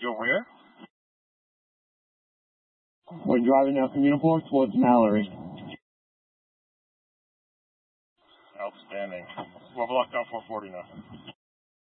You're where? We're driving now from Uniform towards Mallory. Outstanding. We're locked down 440 now.